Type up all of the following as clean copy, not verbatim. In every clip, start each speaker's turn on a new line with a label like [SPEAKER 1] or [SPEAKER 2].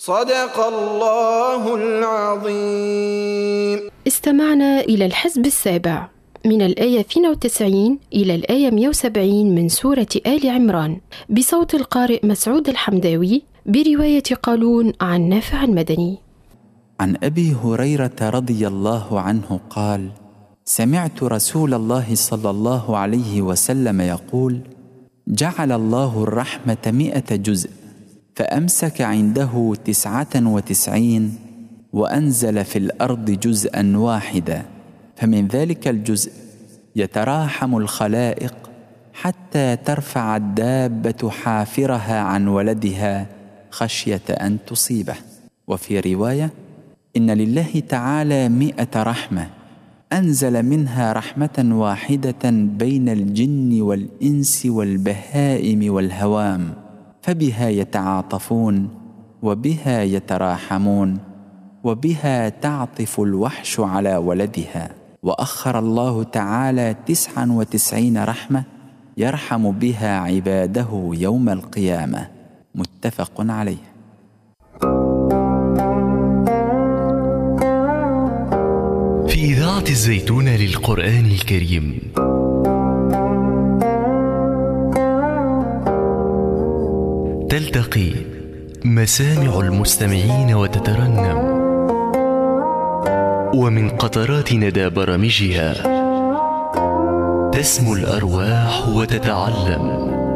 [SPEAKER 1] صدق الله العظيم.
[SPEAKER 2] استمعنا إلى الحزب السابع من الآية 92 إلى الآية 170 من سورة آل عمران بصوت القارئ مسعود الحمداوي برواية قالون عن نافع المدني.
[SPEAKER 3] عن أبي هريرة رضي الله عنه قال: سمعت رسول الله صلى الله عليه وسلم يقول: جعل الله الرحمة 100 جزء، فأمسك عنده 99 وأنزل في الأرض جزءا واحدا، فمن ذلك الجزء يتراحم الخلائق حتى ترفع الدابة حافرها عن ولدها خشية أن تصيبه. وفي رواية: إن لله تعالى 100 رحمة، أنزل منها رحمة واحدة بين الجن والإنس والبهائم والهوام، فبها يتعاطفون وبها يتراحمون وبها تعطف الوحش على ولدها. وأخر الله تعالى 99 رحمة يرحم بها عباده يوم القيامة. متفق عليه.
[SPEAKER 4] في إذاعة الزيتونة للقرآن الكريم تلتقي مسامع المستمعين وتترنم، ومن قطرات ندى برامجها تسمو الأرواح وتتعلم.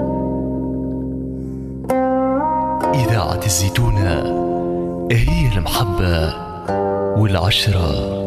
[SPEAKER 4] إذاعة الزيتونة هي المحبة والعشرة.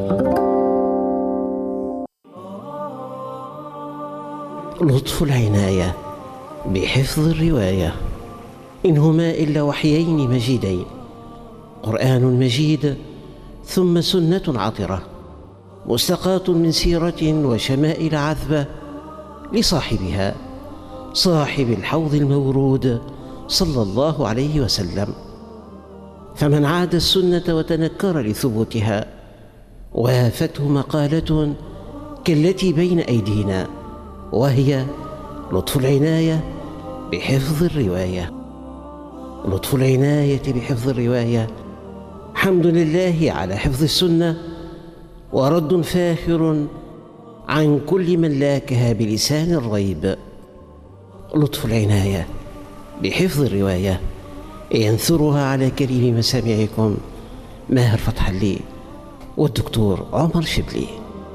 [SPEAKER 5] لطف العناية بحفظ الرواية، إن هما إلا وحيين مجيدين، قرآن مجيد ثم سنة عطرة مستقاة من سيرة وشمائل عذبة لصاحبها، صاحب الحوض المورود صلى الله عليه وسلم. فمن عاد السنة وتنكر لثبوتها وافته مقالة كالتي بين أيدينا، وهي لطف العناية بحفظ الرواية. لطف العناية بحفظ الرواية، حمد لله على حفظ السنة، ورد فاخر عن كل من لاكها بلسان الريب. لطف العناية بحفظ الرواية ينثرها على كريم مسامعكم ماهر فتح الله والدكتور عمر شبلي.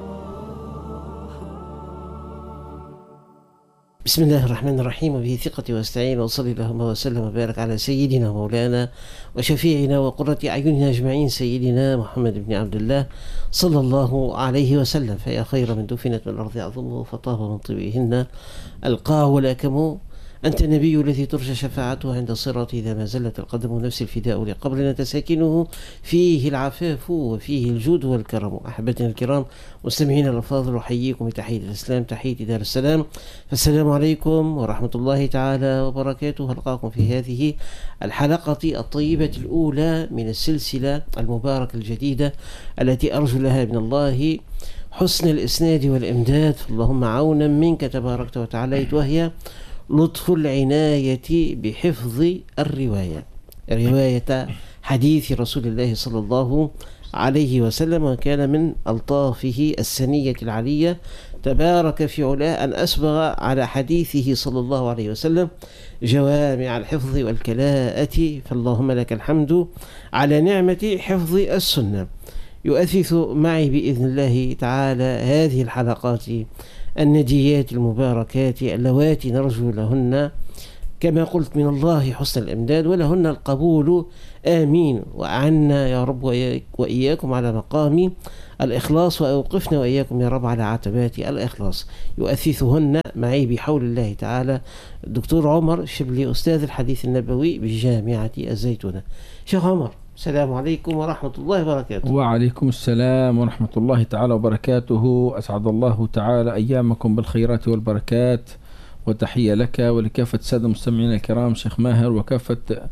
[SPEAKER 5] بسم الله الرحمن الرحيم، وبه ثقتي واستعين، وصلي اللهم وسلم وبارك على سيدنا مولانا وشفيعنا وقرة أعيننا أجمعين، سيدنا محمد بن عبد الله صلى الله عليه وسلم. فيا خير من دفنت من الأرض أعظمه، فطاب من طيبهن ألقاه والأكم. أنت النبي الذي ترجى شفاعته عند الصراط إذا ما زلت القدم، نفس الفداء لقبرنا تساكنه فيه العفاف وفيه الجود والكرم. أحبتنا الكرام مستمعين الأفاضل، أحييكم بتحية الإسلام، تحية دار السلام، فالسلام عليكم ورحمة الله تعالى وبركاته. ألقاكم في هذه الحلقة الطيبة الأولى من السلسلة المباركة الجديدة التي أرجو لها من الله حسن الإسناد والإمداد، اللهم عونا منك تباركت وتعاليت، وهي لطف العناية بحفظ الرواية، رواية حديث رسول الله صلى الله عليه وسلم. وكان من ألطافه السنية العلية تبارك في علاه أن أسبغ على حديثه صلى الله عليه وسلم جوامع الحفظ والكلاءة، فاللهم لك الحمد على نعمة حفظ السنة. يؤثث معي بإذن الله تعالى هذه الحلقات النديات المباركات اللواتي نرجو لهن كما قلت من الله حسن الإمداد ولهن القبول، آمين. وأعنا يا رب وإياكم على مقام الإخلاص، وأوقفنا وإياكم يا رب على عتبات الإخلاص. يؤثثهن معي بحول الله تعالى الدكتور عمر شبلي، أستاذ الحديث النبوي بجامعة الزيتونة. شيخ عمر، السلام عليكم ورحمة الله وبركاته.
[SPEAKER 6] وعليكم السلام ورحمة الله تعالى وبركاته. أسعد الله تعالى أيامكم بالخيرات والبركات، وتحية لك ولكافة السادة المستمعين الكرام شيخ ماهر، وكافة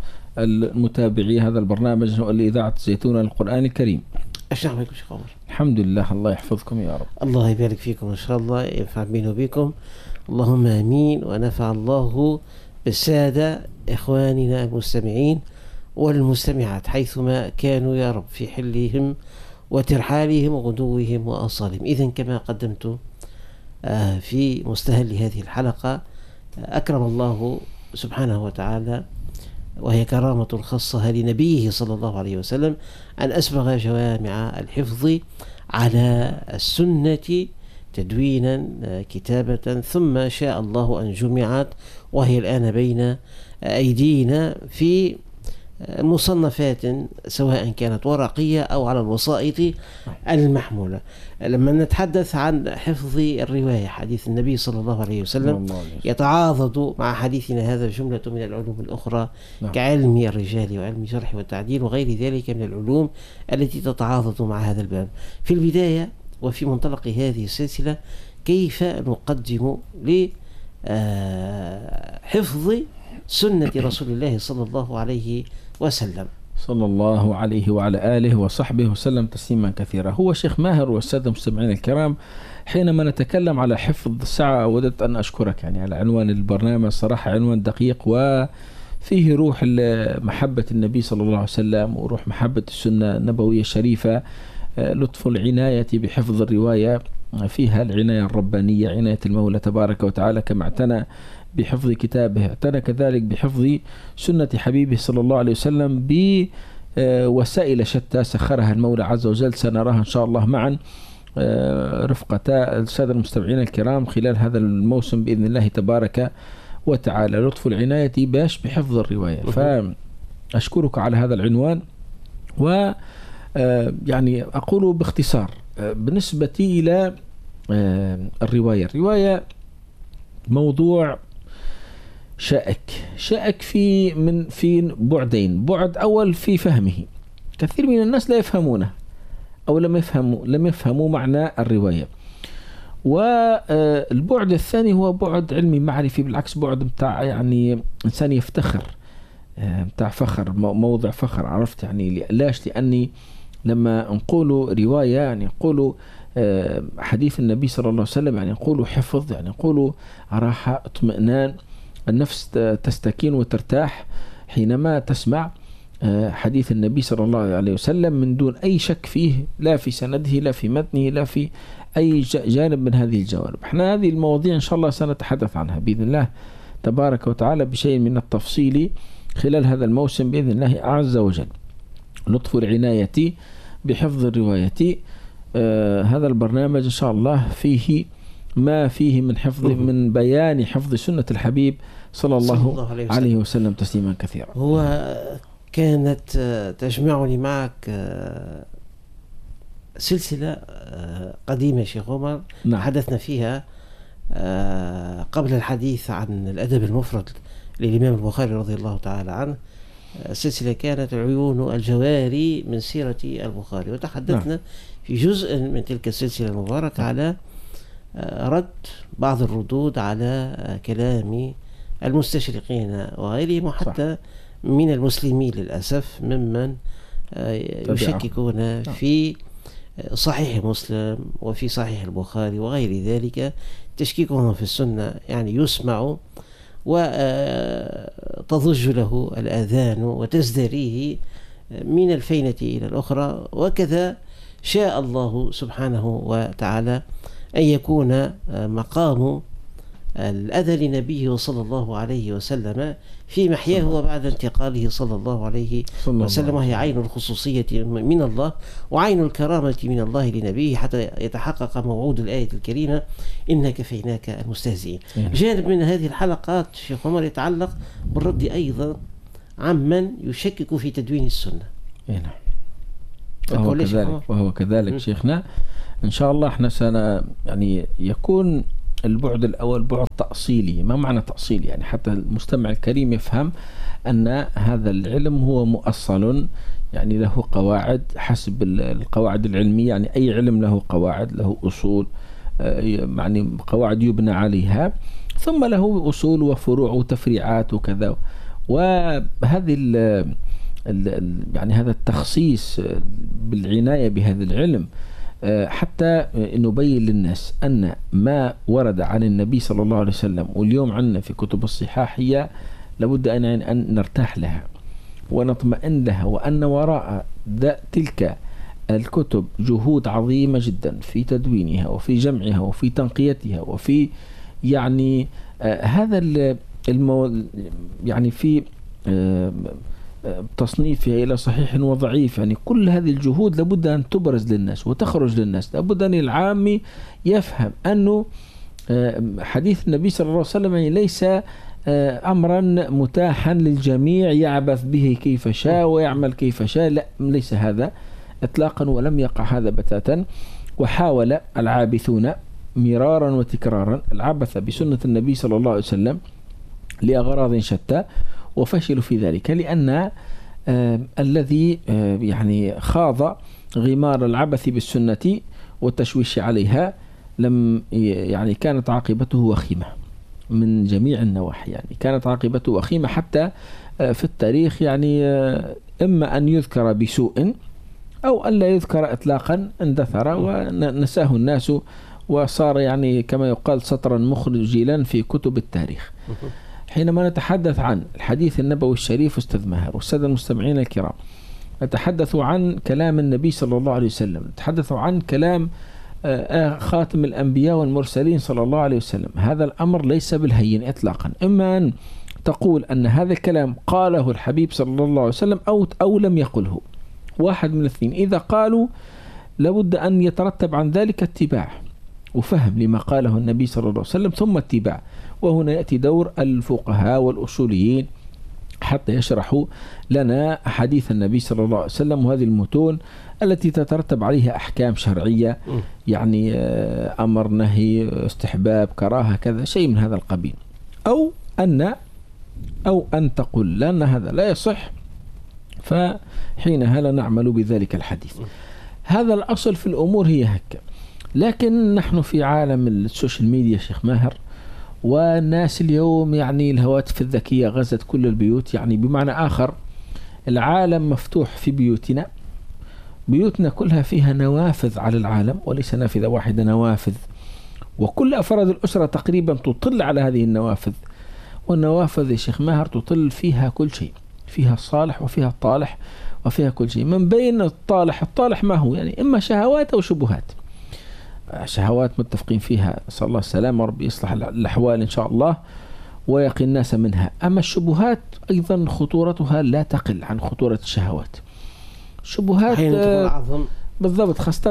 [SPEAKER 6] المتابعي هذا البرنامج لإذاعة الزيتونة للقرآن الكريم.
[SPEAKER 5] أشرح بكم شيخ عمر.
[SPEAKER 6] الحمد لله، الله يحفظكم يا رب.
[SPEAKER 5] الله يبارك فيكم إن شاء الله، ينفع بينه وبيكم، اللهم آمين. ونفع الله بالسادة إخواننا المستمعين، والمستمعات حيثما كانوا يا رب في حلهم وترحالهم وغدوهم وآصالهم. إذن كما قدمت في مستهل هذه الحلقة، أكرم الله سبحانه وتعالى، وهي كرامة خاصة لنبيه صلى الله عليه وسلم، أن أسبغ جوامع الحفظ على السنة تدوينا كتابة، ثم شاء الله أن جمعت وهي الآن بين أيدينا في مصنفات سواء كانت ورقية أو على الوسائط المحمولة. لما نتحدث عن حفظ الرواية، حديث النبي صلى الله عليه وسلم يتعاضد مع حديثنا هذا جملة من العلوم الأخرى كعلم الرجال وعلم الجرح والتعديل وغير ذلك من العلوم التي تتعاضد مع هذا الباب. في البداية وفي منطلق هذه السلسلة، كيف نقدم لحفظ سنة رسول الله صلى الله عليه وسلم
[SPEAKER 6] صلى الله عليه وعلى آله وصحبه وسلم تسليما كثيرا. هو شيخ ماهر والسادة المستمعين الكرام، حينما نتكلم على حفظ الساعة وددت أن أشكرك يعني على عنوان البرنامج، صراحة عنوان دقيق وفيه روح محبة النبي صلى الله عليه وسلم وروح محبة السنة النبوية الشريفة. لطف العناية بحفظ الرواية، فيها العناية الربانية، عناية المولى تبارك وتعالى، كما اعتنى بحفظ كتابه اعتنى كذلك بحفظ سنة حبيبه صلى الله عليه وسلم بوسائل شتى سخرها المولى عز وجل، سنراها إن شاء الله معا رفقتا السادة المستمعين الكرام خلال هذا الموسم بإذن الله تبارك وتعالى. لطف العناية باش بحفظ الرواية. فأشكرك على هذا العنوان. و يعني أقول باختصار بالنسبة إلى الرواية موضوع شائك في بعدين. بعد أول في فهمه، كثير من الناس لا يفهمونه أو لم يفهموا معنى الرواية. والبعد الثاني هو بعد علمي معرفي، بالعكس بعد بتاع يعني إنسان يفتخر، بتاع فخر، موضع فخر. عرفت يعني لاش؟ لأني لما نقولوا رواية يعني نقولوا حديث النبي صلى الله عليه وسلم، يعني نقولوا حفظ، يعني نقولوا راحة، اطمئنان، النفس تستكين وترتاح حينما تسمع حديث النبي صلى الله عليه وسلم من دون أي شك فيه، لا في سنده لا في متنه لا في أي جانب من هذه الجوانب. احنا هذه المواضيع إن شاء الله سنتحدث عنها بإذن الله تبارك وتعالى بشيء من التفصيل خلال هذا الموسم بإذن الله عز وجل. لطف العناية بحفظ الرواية، هذا البرنامج إن شاء الله فيه ما فيه من حفظ، من بيان حفظ سنة الحبيب صلى الله عليه وسلم تسليما كثيرا.
[SPEAKER 5] هو كانت تجمعني معك سلسلة قديمة شيخ عمر، حدثنا فيها قبل الحديث عن الأدب المفرد للإمام البخاري رضي الله تعالى عنه. السلسلة كانت عيون الجواري من سيرة البخاري، وتحدثنا في جزء من تلك السلسلة المباركة على رد بعض الردود على كلام المستشرقين وغيرهم، وحتى من المسلمين للأسف ممن يشككون في صحيح مسلم وفي صحيح البخاري وغير ذلك. تشكيكهم في السنة يعني يسمع وتضج له الآذان وتزدريه من الفينة إلى الأخرى. وكذا شاء الله سبحانه وتعالى أن يكون مقام الأذى لنبيه صلى الله عليه وسلم في محياه وبعد انتقاله صلى الله عليه وسلم، وهي عين الخصوصية من الله وعين الكرامة من الله لنبيه، حتى يتحقق موعود الآية الكريمة إنا كفيناك المستهزئين. جانب من هذه الحلقات شيخ عمر يتعلق بالرد أيضا عمن يشكك في تدوين السنة.
[SPEAKER 6] وهو كذلك شيخنا إن شاء الله. احنا يعني يكون البعد الأول بعد تأصيلي. ما معنى تأصيل؟ يعني حتى المستمع الكريم يفهم أن هذا العلم هو مؤصل، يعني له قواعد حسب القواعد العلمية. يعني أي علم له قواعد، له أصول، يعني قواعد يبنى عليها، ثم له أصول وفروع وتفريعات وكذا. وهذه يعني هذا التخصيص بالعناية بهذا العلم حتى نبين للناس أن ما ورد عن النبي صلى الله عليه وسلم واليوم عندنا في كتب الصحاح هي لابد أن نرتاح لها. ونطمئن لها، وأن وراء تلك الكتب جهود عظيمة جدا في تدوينها وفي جمعها وفي تنقيتها وفي يعني هذا يعني في تصنيفها إلى صحيح وضعيف. يعني كل هذه الجهود لابد أن تبرز للناس وتخرج للناس. لابد أن العامي يفهم أنه حديث النبي صلى الله عليه وسلم يعني ليس أمرا متاحا للجميع يعبث به كيف شاء ويعمل كيف شاء، لا، ليس هذا إطلاقا، ولم يقع هذا بتاتا. وحاول العابثون مرارا وتكرارا العبث بسنة النبي صلى الله عليه وسلم لأغراض شتى، وفشلوا في ذلك، لأن الذي يعني خاض غمار العبث بالسنة والتشويش عليها لم يعني كانت عاقبته وخيمة من جميع النواحي. يعني كانت عاقبته وخيمة حتى في التاريخ، يعني إما أن يذكر بسوء أو ألا يذكر إطلاقا، اندثر ونساه الناس وصار يعني كما يقال سطرا مخجلا في كتب التاريخ. حينما نتحدث عن الحديث النبوي الشريف أستاذ ماهر والسادة المستمعين الكرام، نتحدث عن كلام النبي صلى الله عليه وسلم، نتحدث عن كلام خاتم الأنبياء والمرسلين صلى الله عليه وسلم. هذا الأمر ليس بالهين إطلاقا. إما أن تقول أن هذا الكلام قاله الحبيب صلى الله عليه وسلم أو لم يقله، واحد من الاثنين. إذا قالوا لابد أن يترتب عن ذلك اتباع وفهم لما قاله النبي صلى الله عليه وسلم ثم اتباع. وهنا يأتي دور الفقهاء والأصوليين حتى يشرحوا لنا حديث النبي صلى الله عليه وسلم وهذه المتون التي تترتب عليها أحكام شرعية، يعني أمر، نهي، استحباب، كراهة، كذا شيء من هذا القبيل. أو أن تقول لأن هذا لا يصح، فحينها لا نعمل بذلك الحديث. هذا الأصل في الأمور هي هكذا. لكن نحن في عالم السوشيال ميديا شيخ ماهر، والناس اليوم يعني الهواتف الذكية غزت كل البيوت. يعني بمعنى آخر العالم مفتوح في بيوتنا كلها فيها نوافذ على العالم، وليس نافذة واحدة، نوافذ، وكل أفراد الأسرة تقريبا تطل على هذه النوافذ. والنوافذ يا شيخ ماهر تطل فيها كل شيء، فيها الصالح وفيها الطالح وفيها كل شيء. من بين الطالح ما هو؟ يعني إما شهوات أو شبهات. شهوات متفقين فيها، نسأل الله السلامة وربي يصلح الأحوال إن شاء الله ويقي الناس منها. أما الشبهات أيضا خطورتها لا تقل عن خطورة الشهوات. شبهات بالضبط، خاصة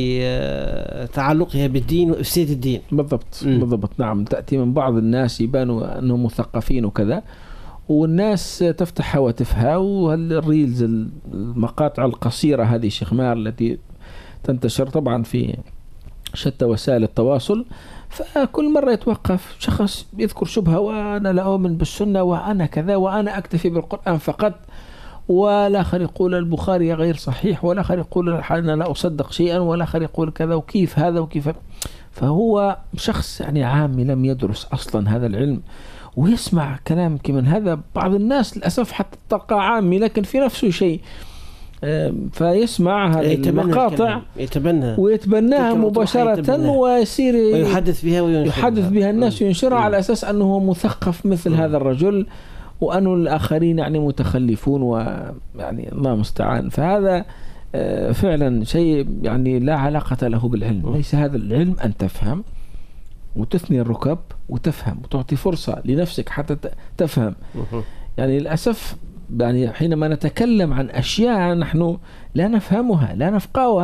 [SPEAKER 5] تعلقها بالدين وإفساد الدين.
[SPEAKER 6] بالضبط نعم. تأتي من بعض الناس يبانوا أنهم مثقفين وكذا، والناس تفتح هواتفها والريلز المقاطع القصيرة هذه شيخ ماهر التي تنتشر طبعا في شتى وسائل التواصل. فكل مرة يتوقف شخص يذكر شبهة، وأنا لا أؤمن بالسنة وأنا كذا وأنا أكتفي بالقرآن فقط، والآخر يقول البخاري غير صحيح، والآخر يقول أنا لا أصدق شيئا، والآخر يقول كذا، وكيف هذا وكيف. فهو شخص يعني عامي لم يدرس أصلا هذا العلم، ويسمع كلام كمن هذا. بعض الناس للأسف حتى تلقى عامي لكن في نفسه شيء، فيسمع هذه المقاطع ويتبناها مباشرة ويصير
[SPEAKER 5] يحدث
[SPEAKER 6] بها الناس وينشرها على أساس أنه مثقف مثل هذا الرجل، وأن الآخرين يعني متخلفون، ويعني الله مستعان. فهذا فعلا شيء يعني لا علاقة له بالعلم. ليس هذا العلم أن تفهم وتثني الركب وتفهم وتعطي فرصة لنفسك حتى تفهم. يعني للأسف يعني حينما نتكلم عن أشياء نحن لا نفهمها لا نفقهها،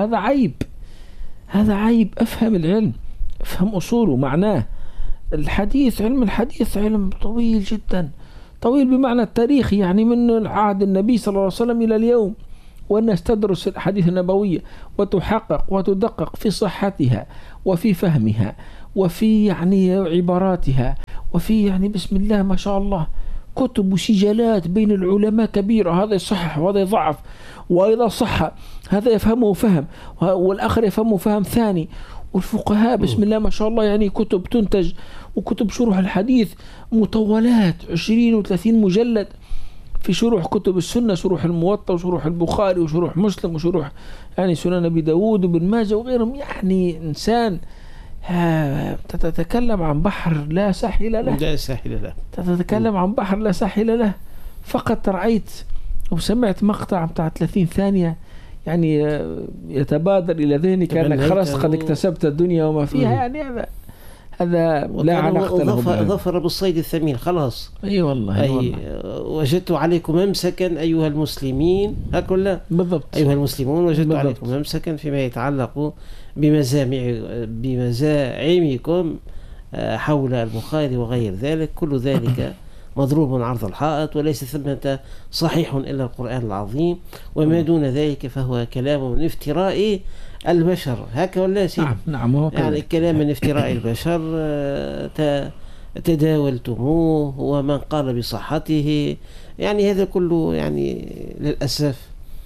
[SPEAKER 6] هذا عيب. أفهم العلم، أفهم أصوله، معناه. علم الحديث علم طويل جدا، طويل بمعنى التاريخ، يعني من عهد النبي صلى الله عليه وسلم إلى اليوم، والناس تدرس الحديث النبوية وتحقق وتدقق في صحتها وفي فهمها وفي يعني عباراتها وفي يعني بسم الله ما شاء الله كتب وسجلات بين العلماء كبيرة. هذا يصحح وهذا يضعف، وإذا صح هذا يفهمه فهم والآخر يفهمه فهم ثاني. والفقهاء بسم الله ما شاء الله يعني كتب تنتج، وكتب شروح الحديث مطولات 20 و30 مجلد في شروح كتب السنة، شروح الموطأ وشروح البخاري وشروح مسلم وشروح يعني سنن أبي داود وابن ماجه وغيرهم. يعني إنسان تتكلم عن بحر لا ساحل له، تتكلم عن بحر لا ساحل له. فقط رأيت وسمعت مقطع بتاع 30 ثانية يعني يتبادر إلى ذهني كأنك خلاص قد اكتسبت الدنيا وما فيها. يعني هذا لا علاقة له
[SPEAKER 5] ظفر بالصيد الثمين خلاص.
[SPEAKER 6] أي والله.
[SPEAKER 5] وجدت عليكم ممسكا أيها المسلمين، هكذا
[SPEAKER 6] بالضبط.
[SPEAKER 5] أيها المسلمون وجدت عليكم ممسكا فيما يتعلق بمزاعمكم حول البخاري وغير ذلك. كل ذلك مضروب عرض الحائط، وليس ثمة صحيح إلا القرآن العظيم، وما دون ذلك فهو كلام من افتراء البشر. هكذا ولا سيدي؟
[SPEAKER 6] نعم
[SPEAKER 5] يعني كلام من افتراء البشر تداولتموه، ومن قال بصحته. يعني هذا كله يعني للأسف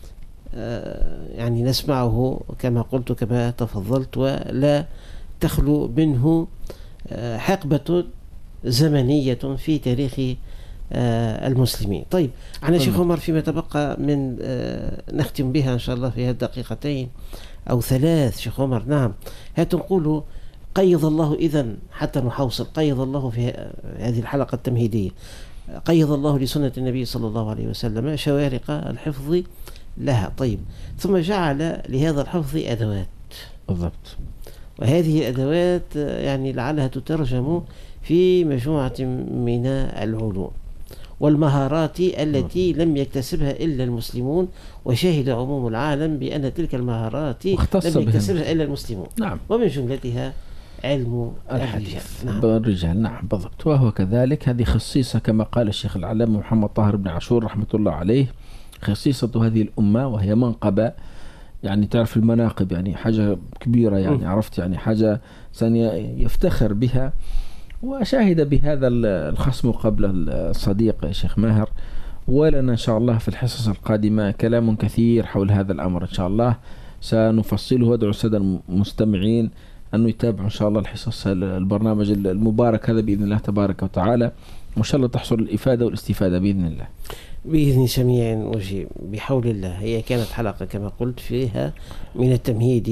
[SPEAKER 5] يعني نسمعه كما قلت كما تفضلت، ولا تخلو منه حقبة زمنية في تاريخ المسلمين. طيب عنا شيخ عمر فيما تبقى من نختم بها إن شاء الله في هذه الدقيقتين أو 3 شيخ عمر. نعم، هتنقول قيض الله إذن حتى نحوصل، قيض الله في هذه الحلقة التمهيدية، قيض الله لسنة النبي صلى الله عليه وسلم شوارق الحفظ لها. طيب ثم جعل لهذا الحفظ أدوات.
[SPEAKER 6] بالضبط.
[SPEAKER 5] وهذه الأدوات يعني لعلها تترجم في مجموعة من العلوم والمهارات التي لم يكتسبها إلا المسلمون، وشهد عموم العالم بأن تلك المهارات لم يكتسبها إلا المسلمون.
[SPEAKER 6] نعم.
[SPEAKER 5] ومن جملتها علم الحديث.
[SPEAKER 6] الرجال. نعم بالضبط. وهو كذلك هذه خصيصة كما قال الشيخ العلامة محمد طاهر بن عاشور رحمة الله عليه، خصيصة هذه الأمة، وهي منقبة. يعني تعرف المناقب يعني حاجة كبيرة، يعني عرفت يعني حاجة يفتخر بها. وشاهد بهذا الخصم قبل الصديق شيخ ماهر، ولنا إن شاء الله في الحصص القادمة كلام كثير حول هذا الأمر. إن شاء الله سنفصله، وادعو السادة المستمعين أنه يتابعوا إن شاء الله الحصص البرنامج المبارك هذا بإذن الله تبارك وتعالى، وإن شاء الله تحصل الإفادة والاستفادة بإذن الله.
[SPEAKER 5] بإذن سميع وجيب بحول الله. هي كانت حلقة كما قلت فيها من التمهيد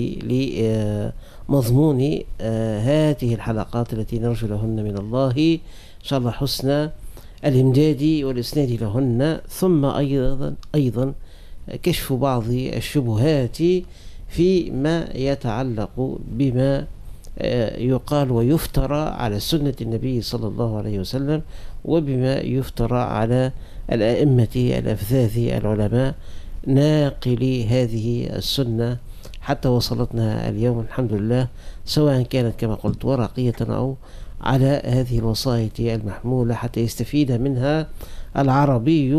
[SPEAKER 5] لمضمون هذه الحلقات التي نرجو لهن من الله إن شاء الله حسن الإمداد والإسناد لهن، ثم أيضا كشف بعض الشبهات فيما يتعلق بما يقال ويفترى على سنة النبي صلى الله عليه وسلم، وبما يفترى على الأئمة الأفذاذ العلماء ناقلي هذه السنة حتى وصلتنا اليوم الحمد لله، سواء كانت كما قلت ورقية أو على هذه الوسائط المحمولة، حتى يستفيد منها العربي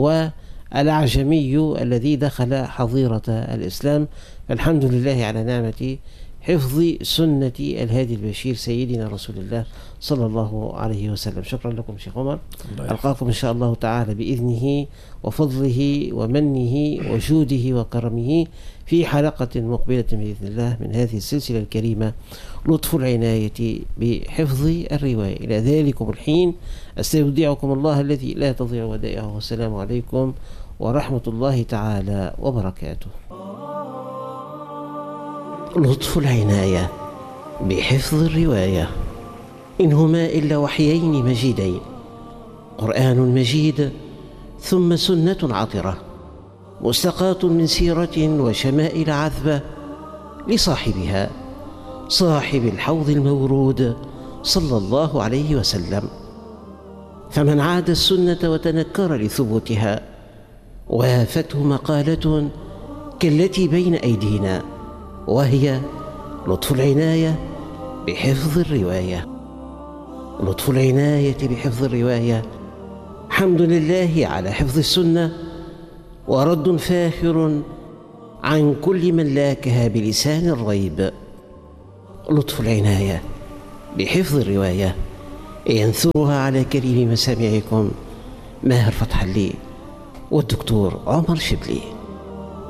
[SPEAKER 5] والأعجمي الذي دخل حظيرة الإسلام. الحمد لله على نعمة حفظ سنة الهادي البشير سيدنا رسول الله صلى الله عليه وسلم. شكرا لكم شيخ عمر، ألقاكم إن شاء الله تعالى بإذنه وفضله ومنه وجوده وكرمه في حلقة مقبلة بإذن الله من هذه السلسلة الكريمة لطف العناية بحفظ الرواية. إلى ذلكم الحين أستودعكم الله الذي لا تضيع ودائعه، والسلام عليكم ورحمة الله تعالى وبركاته. لطف العناية بحفظ الرواية، إن هما إلا وحيين مجيدين، قرآن مجيد ثم سنة عطرة مستقاة من سيرة وشمائل عذبة لصاحبها، صاحب الحوض المورود صلى الله عليه وسلم. فمن عاد السنة وتنكر لثبوتها وافته مقالة كالتي بين أيدينا، وهي لطف العناية بحفظ الرواية. لطف العناية بحفظ الرواية، حمد لله على حفظ السنة، ورد فاخر عن كل من لاكها بلسان الريب. لطف العناية بحفظ الرواية ينثرها على كريم مسامعكم ماهر فتح الله والدكتور عمر شبلي.